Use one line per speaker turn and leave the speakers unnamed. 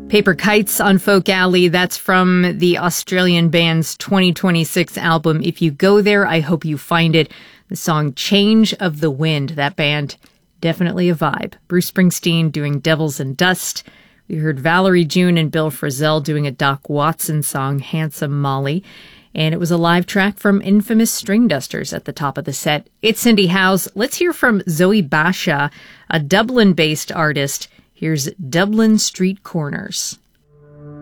Paper Kites on Folk Alley. That's from the Australian band's 2026 album. If you go there, I hope you find it. The song Change of the Wind. That band, definitely a vibe. Bruce Springsteen doing Devils and Dust. We heard Valerie June and Bill Frisell doing a Doc Watson song, Handsome Molly. And it was a live track from Infamous String Dusters at the top of the set. It's Cindy Howes. Let's hear from Zoe Basha, a Dublin-based artist. Here's Dublin Street Corners.